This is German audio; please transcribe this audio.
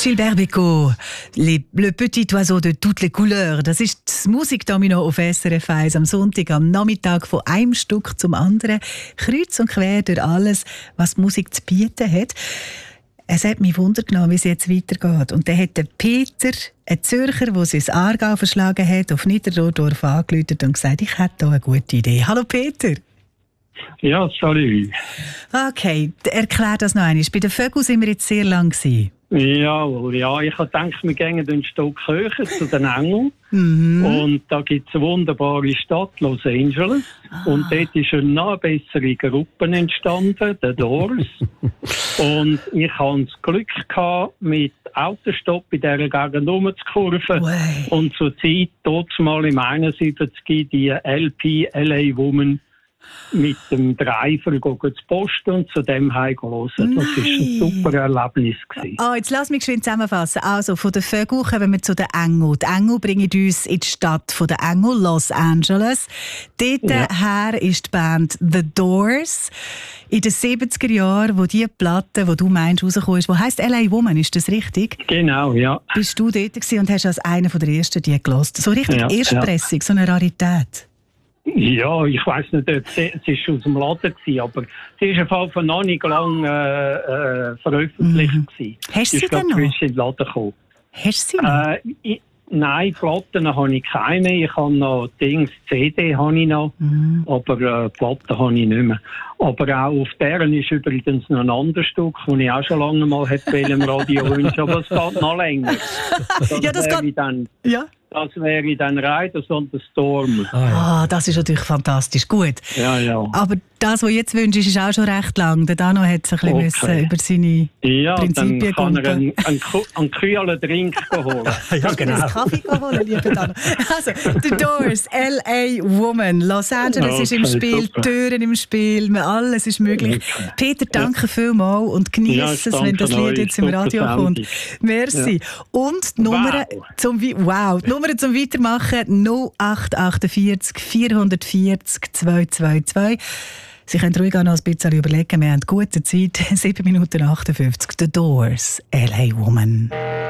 Gilbert Bécaud, le petit oiseau de toutes les couleurs. Das ist das Musikdomino auf SRF 1 am Sonntag, am Nachmittag von einem Stück zum anderen. Kreuz und quer durch alles, was die Musik zu bieten hat. Es hat mich Wunder genommen, wie es jetzt weitergeht. Und dann hat der Peter, ein Zürcher, der sein Aargau verschlagen hat, auf Niederdorf angerufen und gesagt, ich hätte hier eine gute Idee. Hallo Peter. Ja, sorry. Okay, erklär das noch einmal. Bei den Vögeln sind wir jetzt sehr lang gewesen. Jawohl, ja. Ich habe gedacht, wir gehen ein Stück höher zu den Engeln. Und da gibt es eine wunderbare Stadt, Los Angeles. Und dort ist eine noch bessere Gruppe entstanden, The Doors. Und ich hatte das Glück gehabt, mit Autostopp in dieser Gegend rumzukurven. Und zur Zeit, dort mal im 71, die LP LA Woman mit dem Driver zu posten und zu dem heimgehen. Das war ein super Erlebnis. Jetzt lass mich geschwind zusammenfassen. Also, von den Vögeln kommen wir zu den Engeln. Die Engel bringen uns in die Stadt von den Engeln, Los Angeles. Dort her ist die Band The Doors. In den 70er Jahren, wo die Platte, die du meinst, rausgekommen ist, die heisst LA Woman, ist das richtig? Genau, ja. Bist du dort gewesen und hast als einer der ersten die gehört? So richtig Erstpressung, so eine Rarität. Ja, ich weiss nicht, ob es aus dem Laden war, aber sie ist auf jeden Fall noch nicht lang veröffentlicht gewesen. Hast du sie denn noch? Ich glaube, in den Laden gekommen. Hast du sie noch? Nein, Platten habe ich keine. Ich habe noch CD habe ich noch, aber Platten habe ich nicht mehr. Aber auch auf deren ist übrigens noch ein anderes Stück, das ich auch schon lange mal im Radio wünschen, aber es geht noch länger. Das wäre dann Riders on the Storm. Das ist natürlich fantastisch. Gut. Ja. Aber das, was du jetzt wünschst, ist auch schon recht lang. Der Dano hat sich ein bisschen über seine Prinzipien dann kann er einen kühlen Drink holen. Ja, genau. Einen Kaffee holen, lieber Dano. Also, The Doors, LA Woman. Los Angeles ist im Spiel, super. Türen im Spiel, alles ist möglich. Okay. Peter, danke vielmals und genieße es, wenn das Lied jetzt im Radio kommt. Merci. Und die Nummer zum Weitermachen 0848 440 222. Sie können ruhig auch noch ein bisschen überlegen. Wir haben gute Zeit. 7 Minuten 58. The Doors, LA Woman.